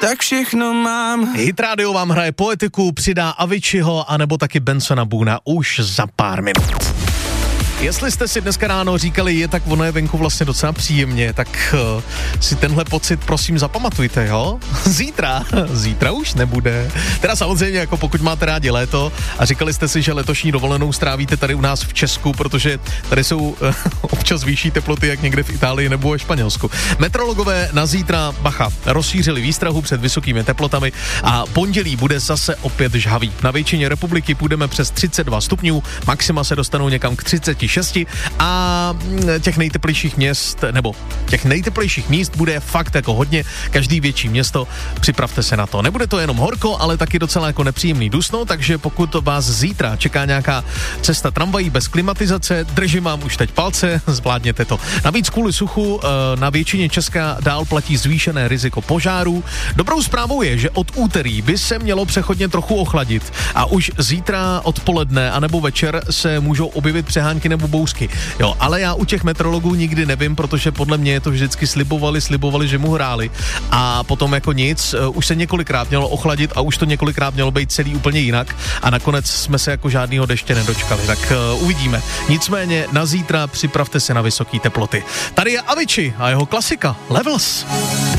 tak všechno mám. Hit Radio vám hraje Poetiku, přidá Aviciiho anebo taky Bensona Boona už za pár minut. Jestli jste si dneska ráno říkali, je tak ono je venku vlastně docela příjemně, tak si tenhle pocit prosím zapamatujte, jo? Zítra už nebude. Teda samozřejmě, jako pokud máte rádi léto a říkali jste si, že letošní dovolenou strávíte tady u nás v Česku, protože tady jsou občas vyšší teploty, jak někde v Itálii nebo ve Španělsku. Meteorologové na zítra, bacha, rozšířili výstrahu před vysokými teplotami a pondělí bude zase opět žhavý. Na většině republiky půjdeme přes 32 stupňů, maxima se dostanou někam k 36 a těch nejteplejších měst, nebo těch nejteplejších míst bude fakt jako hodně, každý větší město, připravte se na to. Nebude to jenom horko, ale taky docela jako nepříjemný dusno, takže pokud vás zítra čeká nějaká cesta tramvají bez klimatizace, držím vám už teď palce, zvládněte to. Navíc kvůli suchu na většině Česka dál platí zvýšené riziko požárů. Dobrou zprávou je, že od úterý by se mělo přechodně trochu ochladit a už zítra odpoledne anebo večer se můžou objevit přehánky nebo bousky. Jo, ale já u těch meteorologů nikdy nevím, protože podle mě je to vždycky slibovali, že mu hráli a potom jako nic, už se několikrát mělo ochladit a už to několikrát mělo být celý úplně jinak a nakonec jsme se jako žádnýho deště nedočkali, tak uvidíme. Nicméně na zítra připravte se na vysoké teploty. Tady je Avicii a jeho klasika Levels.